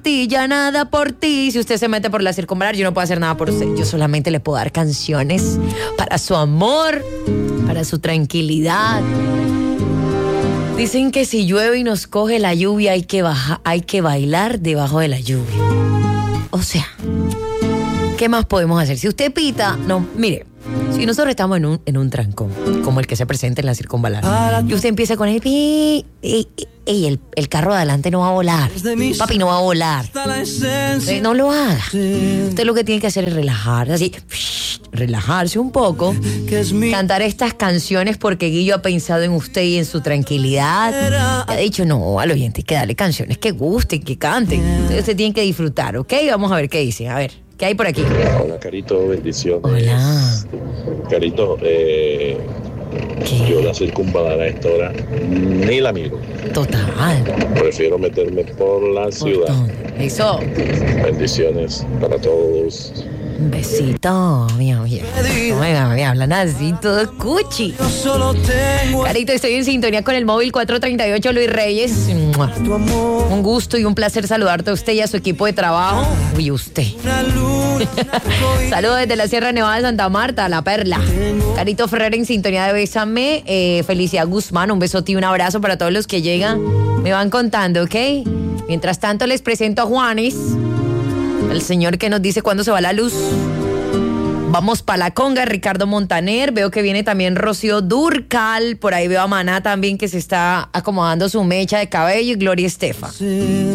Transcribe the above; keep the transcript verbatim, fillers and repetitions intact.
ti, ya nada por ti. Si usted se mete por la circunvalar, yo no puedo hacer nada por usted. Yo solamente le puedo dar canciones para su amor, para su tranquilidad. Dicen que si llueve y nos coge la lluvia, hay que baja, hay que bailar debajo de la lluvia. O sea, ¿qué más podemos hacer? Si usted pita, no, mire, si nosotros estamos en un, en un trancón, como el que se presenta en la circunvalar, y usted empieza con el pi, y, y, y el, el carro de adelante no va a volar. Papi, no va a volar. Eh, no lo haga. Usted lo que tiene que hacer es relajarse, así, relajarse un poco, cantar estas canciones porque Guillo ha pensado en usted y en su tranquilidad. Y ha dicho, no, al oyente hay que darle canciones que gusten, que canten. Entonces usted tiene que disfrutar, ¿ok? Vamos a ver qué dice. A ver, ¿qué hay por aquí? Hola, Carito, bendiciones. Hola. Carito, eh, yo la circunvalar a esta hora ni la miro. Total. Prefiero meterme por la Por ciudad. todo. Eso. Bendiciones para todos. Un besito, mía, mía. No me, me hablan así, todo cuchi. Carito, estoy en sintonía con el móvil cuatro treinta y ocho Luis Reyes. ¡Mua! Un gusto y un placer saludarte a usted y a su equipo de trabajo. Uy, usted. Saludos desde la Sierra Nevada de Santa Marta, La Perla. Carito Ferrer en sintonía de Bésame. Eh, Felicidad Guzmán, un besote y un abrazo para todos los que llegan. Me van contando, ¿ok? Mientras tanto, les presento a Juanes, el señor que nos dice cuándo se va la luz. Vamos para la conga, Ricardo Montaner. Veo que viene también Rocío Durcal. Por ahí veo a Maná también, que se está acomodando su mecha de cabello. Y Gloria Estefan.